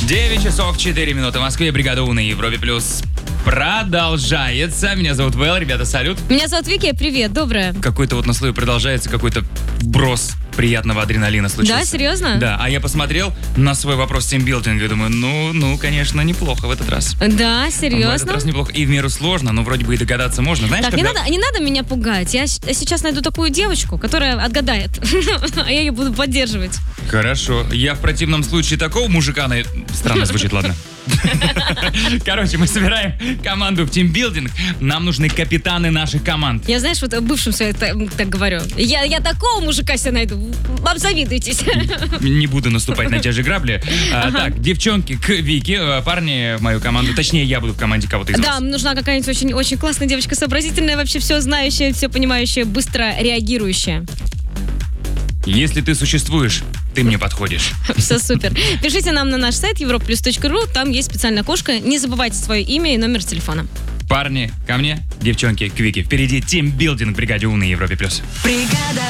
9 часов 4 минуты в Москве. Бригада У на Европе Плюс продолжается. Меня зовут Вэл, ребята, салют. Меня зовут Вики, привет, доброе. Какой-то вот на слое продолжается, какой-то вброс приятного адреналина случился. Да, серьезно? Да, а я посмотрел на свой вопрос тимбилдинга и думаю, ну, конечно, неплохо в этот раз. Да, В этот серьезно? раз неплохо. И в меру сложно, но вроде бы и догадаться можно. Знаешь, Так, когда... не надо меня пугать. Я сейчас найду такую девочку, которая отгадает, а я ее буду поддерживать. Хорошо. Я в противном случае такого мужика... Странно звучит, ладно. Короче, мы собираем команду в тимбилдинг. Нам нужны капитаны наших команд. Я, знаешь, вот бывшим все так говорю. Я такого мужика себе найду. Обзавидуйтесь. Не буду наступать на те же грабли. Так, девчонки к Вике, парни в мою команду. Точнее, я буду в команде кого-то из Да, вас. мне нужна какая-нибудь очень классная девочка, сообразительная, вообще все знающая, все понимающая, быстро реагирующая. Если ты существуешь, ты мне подходишь. Все супер. Пишите нам на наш сайт europlus.ru, там есть специальное окошко. Не забывайте свое имя и номер телефона. Парни ко мне, девчонки к Вике. Впереди тимбилдинг в бригаде У на Европе Плюс.